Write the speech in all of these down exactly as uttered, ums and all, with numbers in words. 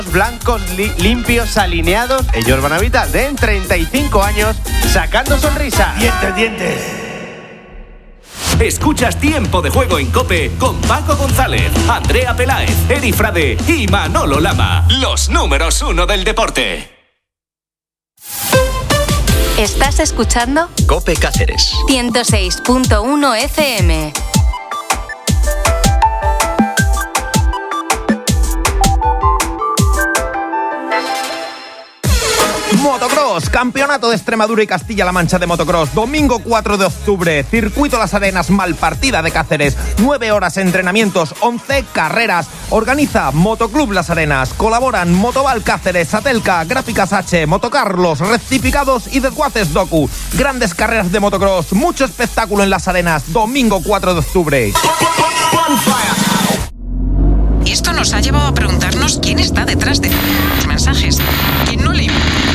blancos, li- limpios, alineados. Ellos van a evitar de en treinta y cinco años sacando sonrisa. Dientes, dientes. Escuchas Tiempo de Juego en COPE con Paco González, Andrea Peláez, Eri Frade y Manolo Lama. Los números uno del deporte. ¿Estás escuchando? COPE Cáceres ciento seis punto uno F M. Motocross, Campeonato de Extremadura y Castilla-La Mancha de Motocross, domingo cuatro de octubre, Circuito Las Arenas, Malpartida de Cáceres, nueve horas entrenamientos, once carreras, organiza Motoclub Las Arenas, colaboran Motoval Cáceres, Satelca, Gráficas H, Motocarlos, Rectificados y Desguaces Docu, grandes carreras de motocross, mucho espectáculo en Las Arenas, domingo cuatro de octubre. Y esto nos ha llevado a preguntarnos quién está detrás de los mensajes, quién no lee.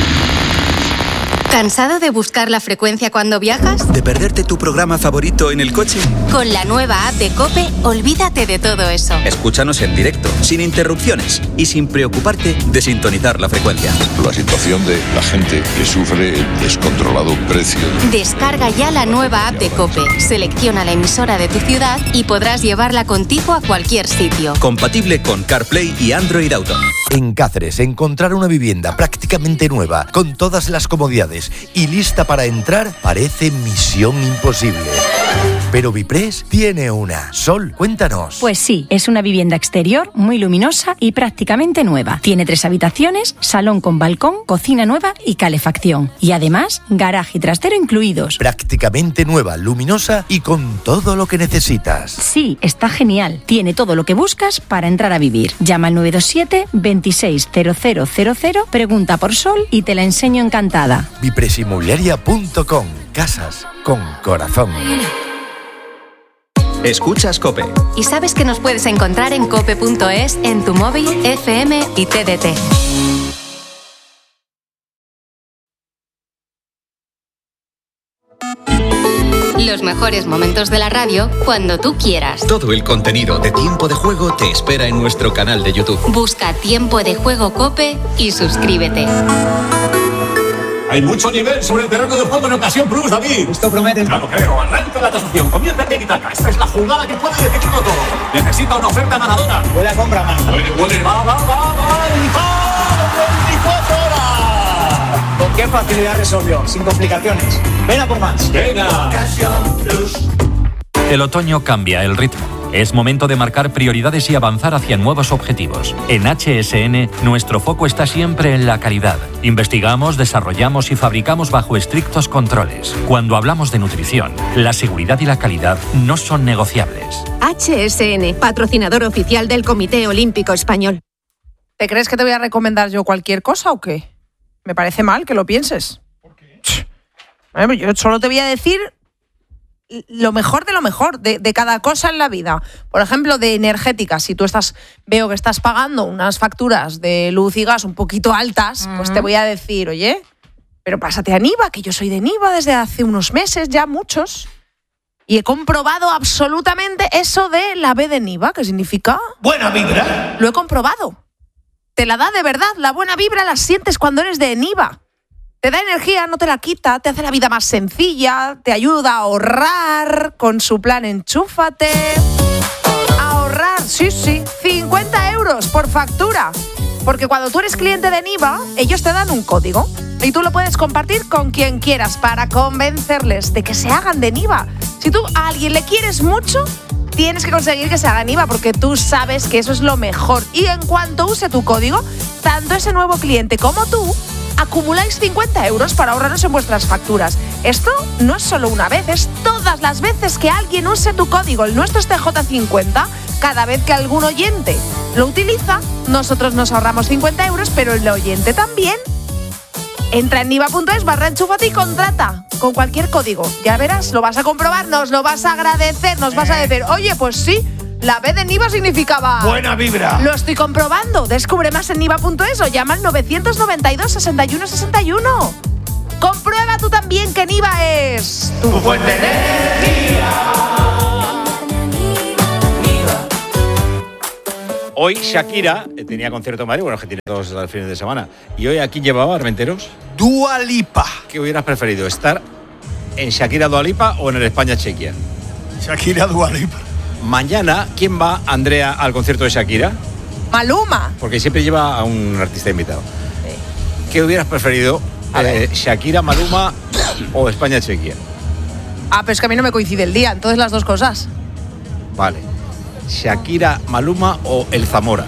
¿Cansado de buscar la frecuencia cuando viajas? ¿De perderte tu programa favorito en el coche? Con la nueva app de COPE, olvídate de todo eso. Escúchanos en directo, sin interrupciones y sin preocuparte de sintonizar la frecuencia. La situación de la gente que sufre el descontrolado precio. Descarga ya la nueva app de COPE, selecciona la emisora de tu ciudad y podrás llevarla contigo a cualquier sitio. Compatible con CarPlay y Android Auto. En Cáceres, encontrar una vivienda prácticamente nueva, con todas las comodidades y lista para entrar, parece misión imposible. Pero Viprés tiene una. Sol, cuéntanos. Pues sí, es una vivienda exterior muy luminosa y prácticamente nueva. Tiene tres habitaciones, salón con balcón, cocina nueva y calefacción. Y además, garaje y trastero incluidos. Prácticamente nueva, luminosa y con todo lo que necesitas. Sí, está genial. Tiene todo lo que buscas para entrar a vivir. Llama al nueve dos siete, veintiséis, cero cero cero cero, pregunta por Sol y te la enseño encantada. Viprés Inmobiliaria punto com. Casas con corazón. Escuchas COPE. Y sabes que nos puedes encontrar en cope punto es, en tu móvil, F M y T D T. Los mejores momentos de la radio cuando tú quieras. Todo el contenido de Tiempo de Juego te espera en nuestro canal de YouTube. Busca Tiempo de Juego COPE y suscríbete. Hay mucho nivel sobre el terreno de juego en ocasión plus, David. Esto promete. Claro, creo. Arranca la tasación. Comienza el tiki-taka. Esta es la jugada que puede definirlo todo. Necesita una oferta ganadora. Buena compra, man. Puede, puede. Va, va, va, va. veinticuatro horas. ¿Con qué facilidad resolvió? Sin complicaciones. Ven a por más. Venga. El otoño cambia el ritmo. Es momento de marcar prioridades y avanzar hacia nuevos objetivos. En H S N, nuestro foco está siempre en la calidad. Investigamos, desarrollamos y fabricamos bajo estrictos controles. Cuando hablamos de nutrición, la seguridad y la calidad no son negociables. H S N, patrocinador oficial del Comité Olímpico Español. ¿Te crees que te voy a recomendar yo cualquier cosa o qué? Me parece mal que lo pienses. ¿Por qué? Bueno, yo solo te voy a decir lo mejor de lo mejor de, de cada cosa en la vida. Por ejemplo, de energética. Si tú estás, veo que estás pagando unas facturas de luz y gas un poquito altas, uh-huh. pues te voy a decir, oye, pero pásate a Niva, que yo soy de Niva desde hace unos meses, ya muchos. Y he comprobado absolutamente eso de la B de Niva, que significa... Buena vibra. Lo he comprobado. Te la da de verdad, la buena vibra la sientes cuando eres de Niva. Te da energía, no te la quita, te hace la vida más sencilla, te ayuda a ahorrar con su plan Enchúfate. Ahorrar, sí, sí, cincuenta euros por factura. Porque cuando tú eres cliente de Niva, ellos te dan un código y tú lo puedes compartir con quien quieras para convencerles de que se hagan de Niva. Si tú a alguien le quieres mucho, tienes que conseguir que se haga Niva porque tú sabes que eso es lo mejor. Y en cuanto use tu código, tanto ese nuevo cliente como tú acumuláis cincuenta euros para ahorraros en vuestras facturas. Esto no es solo una vez, es todas las veces que alguien use tu código. El nuestro es T J cincuenta. Cada vez que algún oyente lo utiliza, nosotros nos ahorramos cincuenta euros, pero el oyente también. Entra en niva punto es barra enchúfate y contrata con cualquier código. Ya verás, lo vas a comprobar, nos lo vas a agradecer, nos vas a decir, oye, pues sí, la B de Niva significaba... Buena vibra. Lo estoy comprobando. Descubre más en niva punto es o llama al novecientos noventa y dos, sesenta y uno sesenta y uno. Comprueba tú también que Niva es... tu fuente de energía. Hoy Shakira tenía concierto en Madrid, bueno, que tiene todos los fines de semana. ¿Y hoy a quién llevaba, Armenteros? Dua Lipa. ¿Qué hubieras preferido, estar en Shakira Dua Lipa o en el España-Chequia? Shakira Dua Lipa. Mañana, ¿quién va, Andrea, al concierto de Shakira? Maluma. Porque siempre lleva a un artista invitado. Sí. ¿Qué hubieras preferido, eh, Shakira, Maluma o España-Chequia? Ah, pero es que a mí no me coincide el día, entonces las dos cosas. Vale. Shakira, Maluma o el Zamora.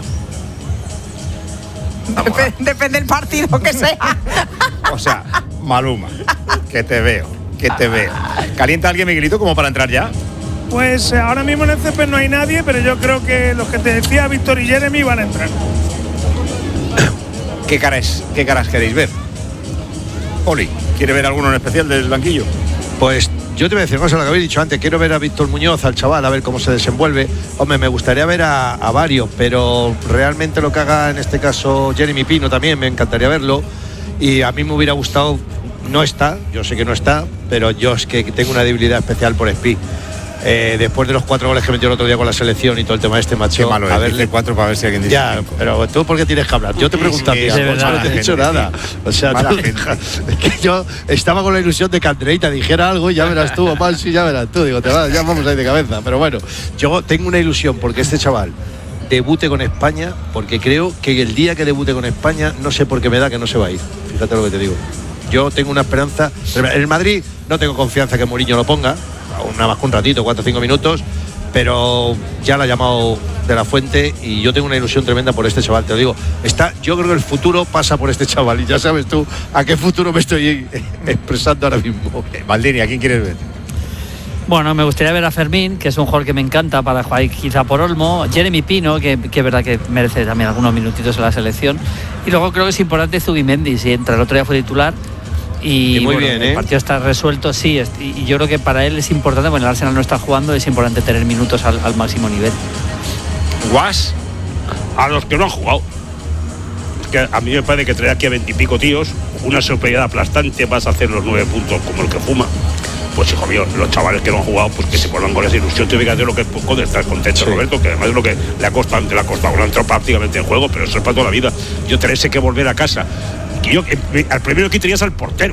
Dep- depende del partido que sea. O sea, Maluma. Que te veo, que te veo. ¿Calienta alguien, Miguelito, como para entrar ya? Pues eh, ahora mismo en el césped no hay nadie, pero yo creo que los que te decía Víctor y Jeremy van a entrar. ¿Qué caras, qué caras queréis ver? Oli, ¿quiere ver alguno en especial del banquillo? Pues yo te voy a decir una cosa, lo que habéis dicho antes, quiero ver a Víctor Muñoz, al chaval, a ver cómo se desenvuelve. Hombre, me gustaría ver a, a varios, pero realmente lo que haga en este caso Jeremy Pino también, me encantaría verlo. Y a mí me hubiera gustado, no está, yo sé que no está, pero yo es que tengo una debilidad especial por Spi. Eh, después de los cuatro goles que metió el otro día con la selección y todo el tema de este macho. Qué malo, a verle cuatro para ver si alguien dice. Ya, cinco. pero tú por qué tienes que hablar. Yo te pregunto a ti, Sí, Alfonso, no te he dicho gente, nada. O sea, tú, es que yo estaba con la ilusión de que Andreita dijera algo y ya verás tú, Omar, sí, ya verás tú. Digo, te vas, ya vamos ahí de cabeza. Pero bueno, yo tengo una ilusión porque este chaval debute con España, porque creo que el día que debute con España, no sé por qué me da que no se va a ir. Fíjate lo que te digo. Yo tengo una esperanza. En el Madrid no tengo confianza que Mourinho lo ponga. Nada más que un ratito, cuatro o cinco minutos, pero ya la ha llamado de la Fuente y yo tengo una ilusión tremenda por este chaval, te lo digo. Está, yo creo que el futuro pasa por este chaval y ya sabes tú a qué futuro me estoy expresando ahora mismo. Valdini, ¿a quién quieres ver? Bueno, me gustaría ver a Fermín, que es un jugador que me encanta para jugar quizá por Olmo. Jeremy Pino, que, que es verdad que merece también algunos minutitos en la selección. Y luego creo que es importante Zubimendi, si entra, el otro día fue titular. Y, y muy bueno, bien, el ¿eh? partido está resuelto, sí, y yo creo que para él es importante, bueno, el Arsenal no está jugando, es importante tener minutos al, al máximo nivel. Guas, a los que no han jugado. Es que a mí me parece que traer aquí a veintipico tíos, una superioridad aplastante, vas a hacer los nueve puntos como el que fuma. Pues hijo mío, los chavales que no han jugado, pues que se pongan con esa ilusión. Te voy a hacer lo que es poco de estar contento, sí. Roberto, que además es lo que le ha costado, le ha costado, no ha entrado prácticamente en juego, pero eso es para toda la vida. Yo tendré que volver a casa. Y yo, al primero que tenías al portero.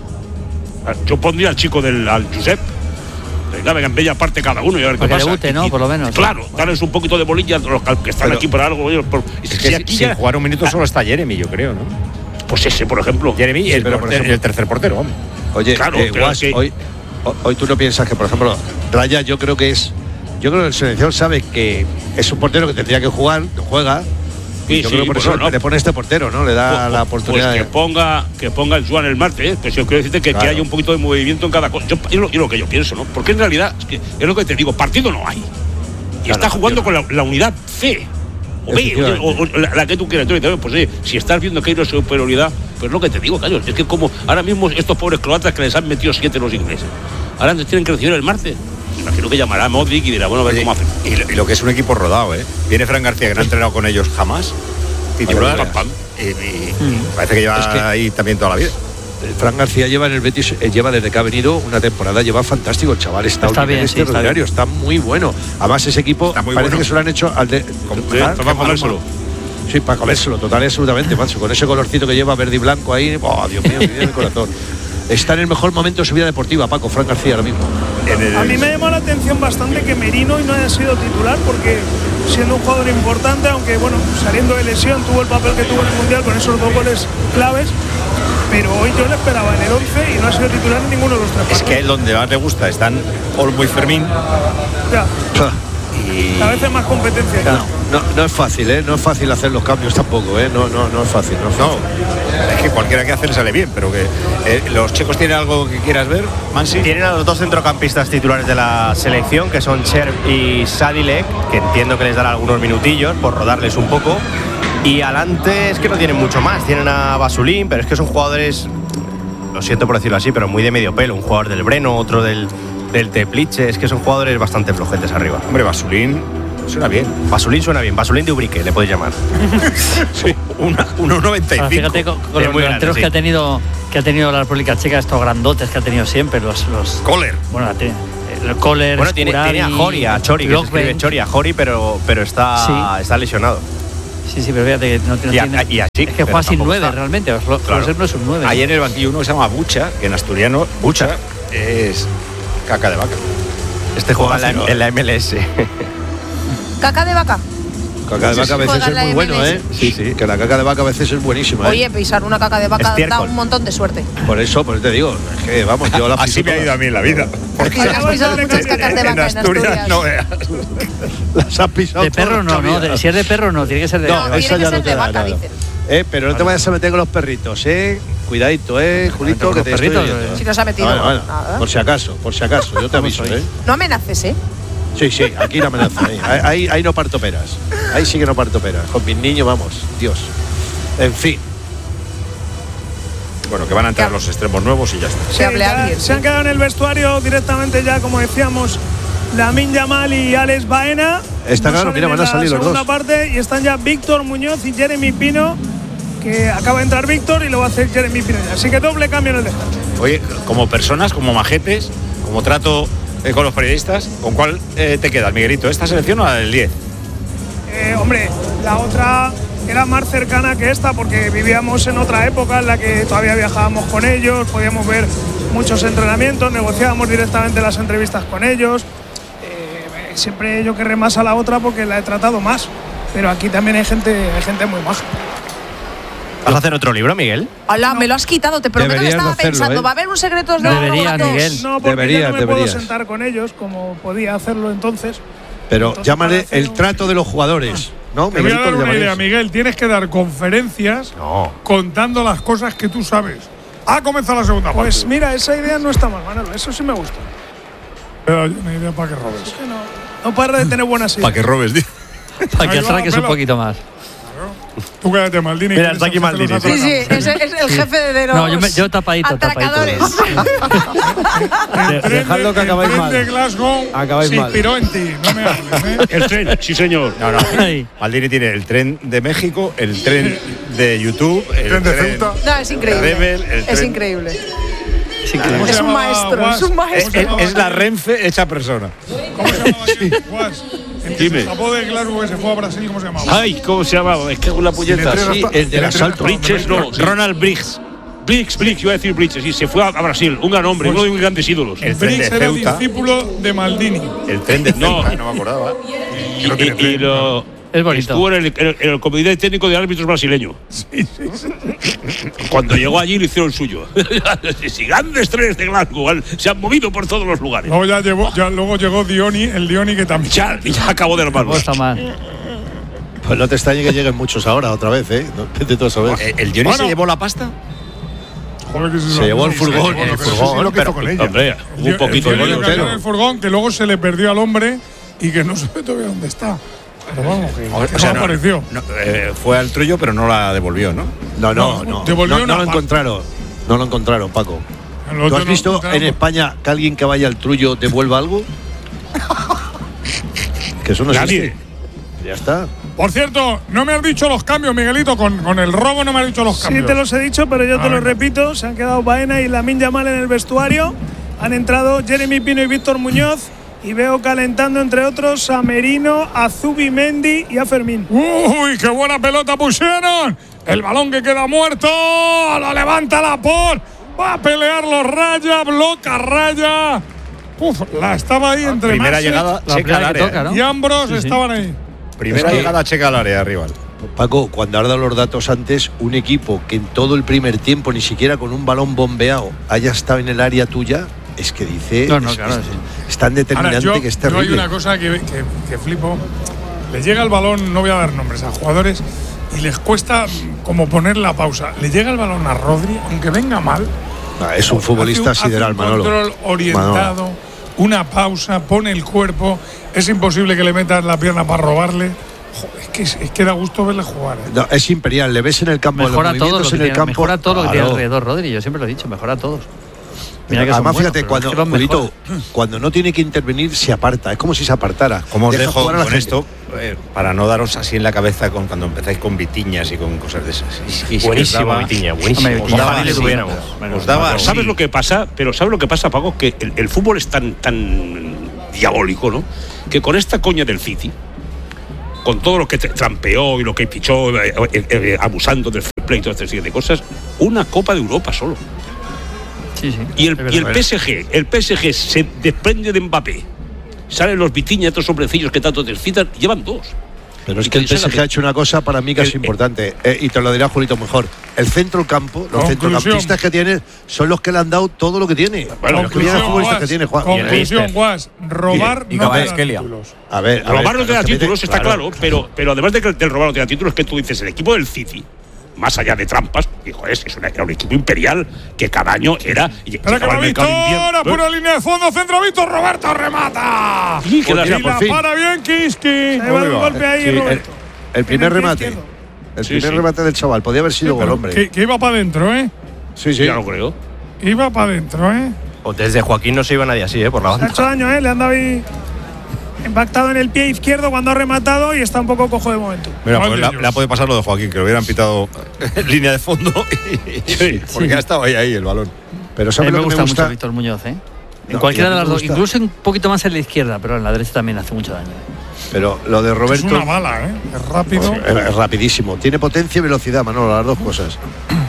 Yo pondría al chico del al Josep. Venga, venga, en bella parte cada uno y a ver qué pasa. Debute, ¿no? Y, Por lo menos. Claro, ¿sí? Darles un poquito de bolilla a los que están pero, aquí por algo. Por, es que si aquí sin ya, jugar un minuto solo está Jeremy, yo creo, ¿no? Pues ese, por ejemplo. Jeremy y el, pero, portero, por ejemplo, el tercer portero, hombre. Oye, claro, eh, Guas, que... hoy, hoy tú no piensas que, por ejemplo, Raya, yo creo que es. Yo creo que el selección sabe que es un portero que tendría que jugar, juega. Y sí, yo sí, creo que por eso no. le pone este portero, ¿no? Le da pues, la oportunidad. Pues que ponga, que ponga el Joan el martes, ¿eh? Pues yo quiero decirte que, claro. que haya un poquito de movimiento en cada cosa. Yo, es, lo, es lo que yo pienso, ¿no? Porque en realidad, es, que, es lo que te digo, partido no hay. Y claro, está jugando con la, la unidad C. O B, o, o, o la, la que tú quieras. Entonces, pues oye, si estás viendo que hay una superioridad, pues es lo que te digo, Carlos. Es que como ahora mismo estos pobres croatas que les han metido siete los ingleses, ahora tienen que recibir el martes. Imagino que llamará a Modric y dirá, bueno, a ver Oye, cómo hacen. Y lo, y lo que es un equipo rodado, ¿eh? Viene Fran García, que no ha entrenado con ellos jamás. Titular. Pam, pam. Y, y, y parece que lleva es que ahí también toda la vida. Fran García lleva en el Betis, eh, lleva desde que ha venido una temporada, lleva fantástico. El chaval está, está bien, sí, está, bien. está muy bueno. Además, ese equipo parece bueno. que se lo han hecho al de. ¿Ah? Para comérselo. Sí, para comérselo, total y absolutamente, macho. Con ese colorcito que lleva verde y blanco ahí, oh, Dios mío, me viene el corazón. Está en el mejor momento de su vida deportiva, Paco, Fran García ahora mismo. A mí me llamó la atención bastante que Merino hoy no haya sido titular, porque siendo un jugador importante, aunque bueno, saliendo de lesión, tuvo el papel que tuvo en el Mundial con esos dos goles claves, pero hoy yo le esperaba en el once y no ha sido titular en ninguno de los tres partidos. Es que es donde más le gusta, están Olmo y Fermín. Ya. Y... a veces más competencia. No, no, no es fácil, ¿eh? No es fácil hacer los cambios tampoco, ¿eh? No, no, no es fácil, no es fácil. No, es que cualquiera que hace le sale bien, pero que eh, los checos tienen algo que quieras ver, Mansi. Tienen a los dos centrocampistas titulares de la selección, que son Cher y Sadilek, que entiendo que les dará algunos minutillos por rodarles un poco. Y adelante es que no tienen mucho más. Tienen a Basulín, pero es que son jugadores, lo siento por decirlo así, pero muy de medio pelo. Un jugador del Breno, otro del, del Teplice. Es que son jugadores bastante flojetes arriba. Hombre, Basulín suena bien. Basulín suena bien. Basulín de Ubrique, le podéis llamar. Sí, uno noventa y cinco. Fíjate con, con los delanteros sí. que ha tenido que ha tenido la República Checa, estos grandotes que ha tenido siempre, los... los Kohler. Bueno, el Kohler, Bueno, tiene, tiene a Jori, a Chori, que se escribe Chori, a Jori, pero, pero está, Sí. está lesionado. Sí, sí, pero fíjate que no, no Y a- tiene. y a Chic, es que pero juega sin tampoco nueve, está. realmente. Oslo- Claro. Josep no es un nueve. Hay en el banquillo uno que se llama Bucha, que en asturiano Bucha es caca de vaca. Este juega en la, en la M L S. Caca de vaca. Caca de vaca a veces Juega es la muy bueno, M L ¿eh? S. Sí, sí. Que la caca de vaca a veces es buenísima, ¿eh? Oye, pisar una caca de vaca da Estiércol. un montón de suerte. Por eso, por eso te digo, es que vamos, yo la Así me ha ido a mí en la vida. Has pisado muchas cacas de vaca en Asturias. no veas. Las has pisado De perro todas, no, no. Javier. de- si es de perro no, tiene que ser de. No, de eso vaca. ya no te da nada. Eh, pero no te vayas a meter con los perritos, ¿eh? Cuidadito, ¿eh, Julito? con Que los te estoy perritos, oyendo. Si nos ha metido. Bueno, bueno, Nada. por si acaso, por si acaso, yo te aviso, ¿eh? No amenaces, ¿eh? Sí, sí, aquí la amenaza. Ahí, ahí, ahí no parto peras. Ahí sí que no parto peras. Con mis niños, vamos, Dios. En fin. Bueno, que van a entrar los extremos nuevos y ya está. Se hable ya alguien. se han quedado en el vestuario directamente ya, como decíamos, Lamine Yamal y Alex Baena. Está No claro, salen mira, en van a la salir los segunda dos. parte y están ya Víctor Muñoz y Jeremy Pino, que acaba de entrar Víctor y lo va a hacer Jeremy Pino ya. Así que doble cambio en el descanso. Oye, como personas, como majetes, como trato eh, con los periodistas, ¿con cuál eh, te quedas, Miguelito? ¿Esta selección o la del diez? Eh, hombre, la otra era más cercana que esta porque vivíamos en otra época en la que todavía viajábamos con ellos, podíamos ver muchos entrenamientos, negociábamos directamente las entrevistas con ellos. Eh, siempre yo querré más a la otra porque la he tratado más, pero aquí también hay gente, hay gente muy maja. ¿Vas a hacer otro libro, Miguel? Hola, me lo has quitado, te prometo que Deberías estaba de hacerlo, pensando, ¿eh? ¿va a haber un secretos de Deberías, Oro dos? Miguel. No, porque Deberías, ya no me deberías. puedo sentar con ellos como podía hacerlo entonces. Pero Entonces, llámale para hacer el un- trato de los jugadores, ¿no? Te voy a Miguelito, dar le una llamaréis. idea, Miguel. Tienes que dar conferencias No. contando las cosas que tú sabes. Ha comenzado la segunda parte. Pues mira, esa idea no está mal, Manolo, eso sí me gusta. Pero hay una idea para que robes. Es que no, no para de tener buenas ideas. Para que robes, tío. Para que Ahí va, atraques un pelo. poquito más. Tú quédate, Maldini. Mira, que está aquí eres el jefe de los Maldini, Sí, sí, atracantes, es, es el jefe de los No, yo, me- yo tapadito, atracadores. El tren Dejadlo de- que acabáis el tren mal. de Glasgow Acabáis se mal. inspiró en ti. No me hables, ¿eh? El tren, sí señor. No, no. tapadito. Maldini tiene el tren de México, el tren de YouTube, el Tren de Ceuta. No, es increíble. Rebel, el es tren- increíble. Es increíble. ¿Cómo se Es un llamaba, maestro, Guas? es un maestro. Es, es- es la Renfe hecha persona. ¿Cómo se llamaba aquel? Guas. El que Dime. se escapó de Glasgow que se fue a Brasil, ¿cómo se llamaba? Ay, ¿cómo se llamaba? Es que con la puñeta. letrero Sí, está- el del el letrero asalto. está- Bridges, no. Ronald Briggs. Briggs, Briggs, yo iba a decir Bridges. Sí, se fue a, a Brasil. Un gran hombre, uno de mis grandes ídolos. El tren de Briggs era Ceuta. discípulo de Maldini. El tren de No. Ceuta, no me acordaba. Y, y- y lo, Es bonito. estuvo en el, en el- en el comité técnico de árbitros brasileño. Cuando llegó allí lo hicieron suyo. Sí, grandes trenes de Glasgow han- se han movido por todos los lugares. Luego ya, llevó, ya luego llegó Dioni, el Dioni que también. Ya, ya acabó de No armarlos. está mal. Pues no te extrañe que lleguen muchos ahora, otra vez, ¿eh? No, vete tú a saber. Eh, ¿El Dionis Bueno. se llevó la pasta? Joder, que Se llevó el furgón, Bueno, el pero eso sí furgón, lo que pero- hizo con ella. Hombre, El un Dio- poquito el de Dioni dinero. le cayó en el furgón que luego se le perdió al hombre y que no sé todavía dónde está. Pero vamos, que, O que sea, no no, apareció. no, eh, fue al trullo, pero no la devolvió, ¿no? No, no, No, no. devolvió No, no una lo parte. encontraron. No lo encontraron, Paco. El ¿Tú otro has no visto encontraron. en España que alguien que vaya al trullo devuelva algo? Que eso no Nadie. existe. Ya está. Por cierto, no me has dicho los cambios, Miguelito. Con, con el robo no me has dicho los Sí, cambios. te los he dicho, pero yo A te lo ver. repito. Se han quedado Baena y Lamine Yamal en el vestuario. Han entrado Jeremy Pino y Víctor Muñoz. Y veo calentando, entre otros, a Merino, a Zubimendi y a Fermín. ¡Uy, qué buena pelota pusieron! El balón que queda muerto. Lo levanta la por. Va a pelearlo Raya, bloca Raya. Uf, la estaba ahí entre Primera Masic llegada, La checa al primera que área. toca, ¿no? y Ambros Sí, sí. estaban ahí. Primera Es que- llegada, checa al área, rival. Paco, cuando has dado los datos antes, un equipo que en todo el primer tiempo, ni siquiera con un balón bombeado, haya estado en el área tuya, es que dice. No, no, es, claro, es- sí. es tan determinante Ahora, yo, que es yo hay terrible. una cosa que, que, que flipo. Le llega el balón, no voy a dar nombres a jugadores, y les cuesta mm, como poner la pausa. Le llega el balón a Rodri, aunque venga mal. Ah, es un futbolista hace un, sideral, hace un Manolo. control orientado, Manolo. una pausa, pone el cuerpo. Es imposible que le metas la pierna para robarle. Joder, es, que, es que da gusto verle jugar. ¿eh? No, es imperial, le ves en el campo, Mejora los todo lo movimientos que en el tiene, campo. mejora todo lo que tiene Claro. alrededor, Rodri. Yo siempre lo he dicho, mejora a todos. Mira que Además, son fíjate, buenos, cuando, pero es que los Julito, cuando no tiene que intervenir, se aparta. Es como si se apartara. Como os Deja dejo jugar a la con gente. esto, eh, para no daros así en la cabeza con, cuando empezáis con Vitiñas y con cosas de esas. Y, y si Buenísimo, os daba- Vitiña, buenísimo. Os daba, Ojalá le sí, tuviéramos. os daba, Pero ¿sabes sí. lo que pasa? Pero ¿sabes lo que pasa, Paco? Que el, el fútbol es tan, tan diabólico, ¿no? Que con esta coña del City, con todo lo que tra- trampeó y lo que pichó, eh, eh, eh, abusando del fair play y todas estas serie de cosas, una Copa de Europa solo. Sí, sí. Y el, Es y el verdad. P S G, el P S G se desprende de Mbappé. Salen los Vitiña, estos hombrecillos que tanto te excitan, llevan dos. Pero es Y que el que P S G ha hecho una cosa para mí que es importante, eh, y te lo dirá Julito mejor. El centro del campo, los Conclusión. centrocampistas que tiene, son los que le han dado todo lo que tiene. Bueno, los que vienen futbolistas que tiene, Juan. Conclusión, Guas, robar Y- y no te da Kvaratskhelia. títulos. A ver, a Robar ver, no te da claro, títulos, está claro. claro, pero, pero además de que del robar no te da títulos, es que tú dices, el equipo del City, más allá de trampas, hijo, es, es una- era un equipo imperial que cada año era. y Espera que llegaba va al mercado de Víctor, invierno. apura línea de fondo, centro Víctor, Roberto remata. Y que la- y por la fin. para bien Kiski. Se va un golpe ahí, Sí, el, Roberto. el primer En el pie remate. izquierdo. El Sí, primer sí. remate del chaval. Podía haber sido gol, hombre. Que, que iba para adentro, ¿eh? Sí, sí. Ya lo creo. Iba para adentro, ¿eh? O desde Joaquín no se iba nadie así, ¿eh? Por la Le ha banda. hecho daño, ¿eh? Le han dado ahí impactado en el pie izquierdo cuando ha rematado y está un poco cojo de momento. Mira, Madre pues la- Dios. le ha podido pasar lo de Joaquín, que lo hubieran pitado en línea de fondo. y- Sí, porque sí. ha estado ahí, ahí el balón. Pero A mí ¿sabes me lo que gusta, me mucho gusta? Víctor Muñoz, ¿eh? En No, cualquiera y a de mí las me dos, gusta. incluso un poquito más en la izquierda, pero en la derecha también hace mucho daño. Pero lo de Es Roberto una bala, ¿eh? Es rápido. es, es rapidísimo. Tiene potencia y velocidad, Manolo, las dos cosas.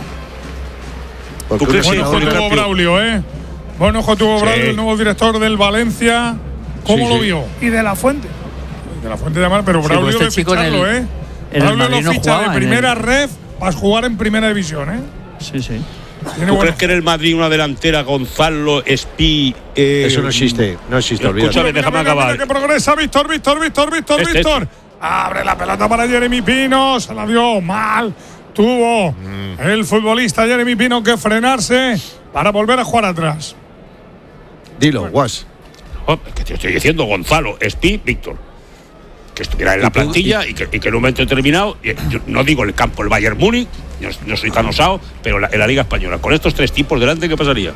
Porque ¿Tú un crees que Buen entrenador ojo tuvo rápido- Braulio, ¿eh? Buen ojo tuvo Sí. Braulio, el nuevo director del Valencia. ¿Cómo Sí, lo sí. vio? Y de la fuente. De la fuente de Mar, pero Sí, Braulio pues este de chico en ficharlo, el- ¿eh? en el Braulio Madrid lo no ficha jugaba, de en primera el- red para jugar en primera división, ¿eh? Sí, sí. Tiene ¿Tú buen crees que en el Madrid una delantera Gonzalo, Espí. eh, Eso no existe, no existe, olvídate. Escúchame, Mira, déjame mira, mira acabar. que progresa Víctor, Víctor, Víctor, Víctor, Este, Víctor. Abre la pelota para Jeremy Pino. Se la dio mal. Tuvo Mm. el futbolista Jeremy Pino que frenarse para volver a jugar atrás. Dilo, Guas. Oh, que te estoy diciendo Gonzalo, Espí, Víctor. Que estuviera en la plantilla y que, y que en un momento determinado, y yo no digo el campo, el Bayern Múnich, no, no soy tan osado, pero la- en la Liga Española, con estos tres tipos delante, ¿qué pasaría?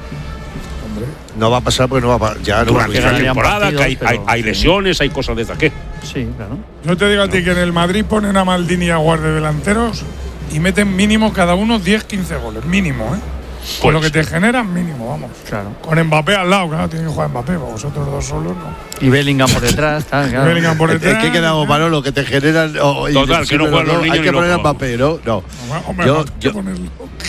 No va a pasar porque no va a pasar. Ya no va a Durante la pasar. ganarían temporada, que hay, partidos, hay, pero- hay lesiones, hay cosas de esas. ¿Qué? Sí, claro. Yo te digo a ti que en el Madrid ponen a Maldini y a Guardia delanteros y meten mínimo cada uno diez quince goles. Mínimo, ¿eh? Con Pues lo que te generan, mínimo, vamos. Claro. Con Mbappé al lado, claro, tiene que jugar Mbappé, vosotros dos solos, ¿no? Y Bellingham por detrás, tal, claro. Bellingham por ¿En detrás. qué quedamos, Manolo? Que te generan. oh, y Total, te que no sirven juegan los dos. niños Hay ni que poner a locos. Mbappé, ¿no? No. Hombre, Yo- hay que yo- ponerlo.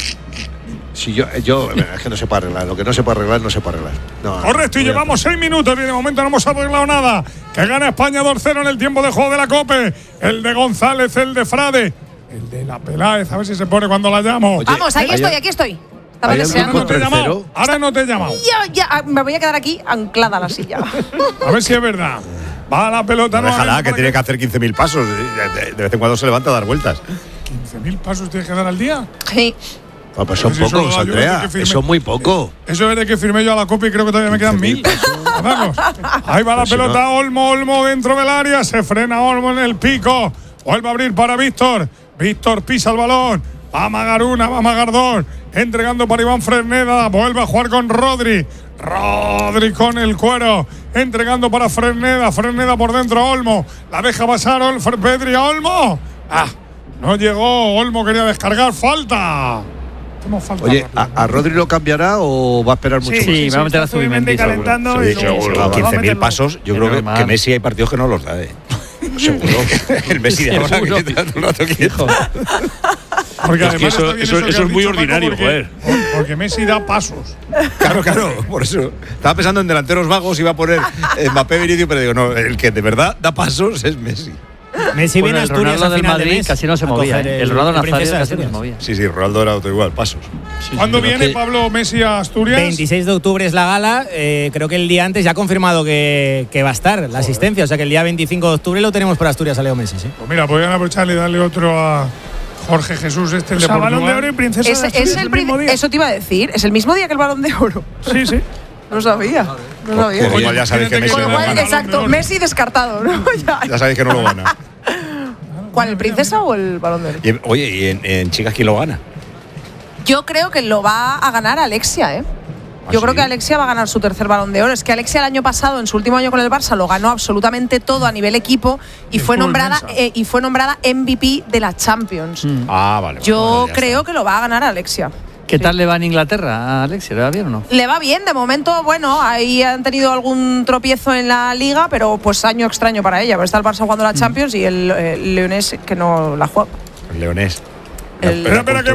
Si yo, yo, es que no se puede arreglar. Lo que no se puede arreglar, no se puede arreglar. No, Correcto, y no, llevamos seis minutos y de momento no hemos arreglado nada. Que gana España dos cero en el tiempo de juego de la COPE. El de González, el de Frade, el de la Peláez. A ver si se pone cuando la llamo. Oye, Vamos, aquí ¿hay- estoy, aquí estoy. Estaba ¿hay algún deseando. no te he contra el llamado. cero? Ahora no te he llamado. Ya, ya, ah, me voy a quedar aquí anclada a la silla. A ver si es verdad. Va la pelota. No, déjala, nuevamente que para tiene que hacer quince mil pasos. De, de vez en cuando se levanta a dar vueltas. quince mil pasos tienes que dar al día. Sí. Ah, pues son Pues eso pocos, lo da yo desde Andrea. que firmé. Eso es muy poco. Eso es de que firmé yo a la COPE y creo que todavía me quedan mil. Vamos. Ahí va la Pues si pelota. no- Olmo, Olmo dentro del área. Se frena Olmo en el pico. Vuelve a abrir para Víctor. Víctor pisa el balón. Va a amagar una, va a amagar dos. Entregando para Iván Fresneda. Vuelve a jugar con Rodri. Rodri con el cuero. Entregando para Fresneda. Fresneda por dentro. Olmo. La deja pasar Ol Pedri a Olmo. Ah, no llegó. Olmo quería descargar. Falta. Hacemos falta Oye, rápido. ¿a, a Rodri lo cambiará o va a esperar mucho? Sí, va a meter a está Zubimendi Zubimendi, seguro. calentando Sí, y luego- seguro. va a quince mil meterlo. pasos, yo Es creo que, normal. que Messi hay partidos que no los da, ¿eh? Seguro. El Messi de ahora que Seguro. está todo el rato quieto. Porque Es que además eso- está bien eso- que eso has es muy dicho, Paco, ordinario, porque, joder. Porque Messi da pasos. Claro, claro, por eso. Estaba pensando en delanteros vagos, iba a poner Mbappé, Vinicius, pero digo, no, el que de verdad da pasos es Messi. Messi Bueno, viene a el Asturias Ronaldo al del final de Madrid mes casi no se a movía. coger ¿eh? El Ronaldo el Princesa Nazario de casi no se Asturias. movía. Sí, sí, Ronaldo era otro igual, pasos. ¿Cuándo pero viene que- Pablo Messi a Asturias? veintiséis de octubre es la gala. eh, creo que el día antes ya ha confirmado que, que va a estar la asistencia. O sea que el día veinticinco de octubre lo tenemos para Asturias a Leo Messi. ¿sí? Pues mira, podrían aprovecharle y darle otro a Jorge Jesús, este el O de sea, Balón de Portugal. Oro y Princesa Es, de es Asturias el el pri- mismo día. eso te iba a decir. Es el mismo día que el Balón de Oro. Sí, sí. No sabía. No sabía. Pues igual ya sabéis que Messi Con no lo lo cual, gana. exacto, Messi descartado, ¿no? Ya. Ya sabéis que no lo gana. ¿Cuál, el Princesa o el Balón de Oro? Y, oye, ¿y en, en chicas quién lo gana? Yo creo que lo va a ganar Alexia, ¿eh? Yo creo que Alexia va a ganar su tercer Balón de Oro. Es que Alexia el año pasado, en su último año con el Barça, lo ganó absolutamente todo a nivel equipo y fue nombrada eh, y fue nombrada M V P de la Champions. Mm. Ah, vale. Yo vale, creo está. que lo va a ganar Alexia. ¿Qué sí. tal le va en Inglaterra a Alexia? ¿Le va bien o no? Le va bien, de momento, bueno, ahí han tenido algún tropiezo en la Liga, pero pues año extraño para ella, porque está el Barça jugando la Champions mm. y el, el Leonés que no la juega. El Leonés. El, espera, espera, que